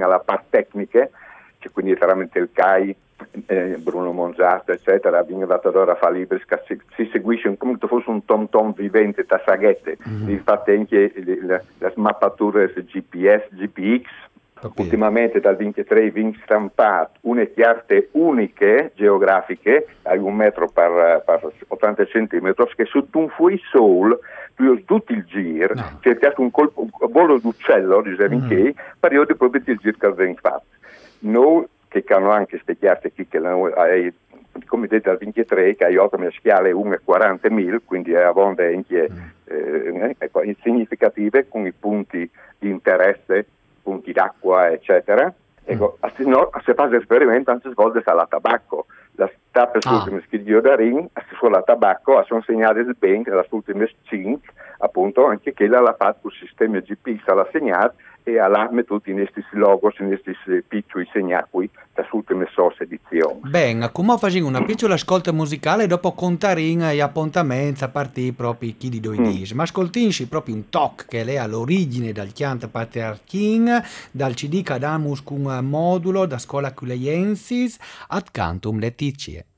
alla parte tecnica, cioè quindi veramente il CAI, Bruno Monzato eccetera, viene dato a fare libri che si seguisce come se fosse un tom tom vivente da saghette, infatti anche le mappature GPS, GPX. Capito. Ultimamente dal 23 viene stampato une carte uniche geografiche a 1 metro per 80 centimetri che su un fuori sol più tutto il giro c'è un volo d'uccello che periodi proprio il giro che viene fatto noi che hanno anche queste carte qui che come detto dal 23 che hai 8 schiale 1,40.000 quindi è a vonde anche significative con i punti di interesse, punti d'acqua eccetera. Ecco, se fa l'esperimento anche svolge alla tabacco la tappe sull'ultimo schidio da ring sulla tabacco sono segnate il bank la ultime 5 appunto anche che la fatto sul sistema GPS alla segnata e allarme tutti in questi logos in questi piccoli segnati da ultime source edizioni. Bene, come facciamo una piccola ascolta musicale e dopo contarin gli appuntamenti a partire proprio chi di due dis. Ma ascoltinci proprio un toc che è all'origine dal chianto patriarchin, dal CD Cadamus con modulo da scuola Culeiensis, ad cantum letizie.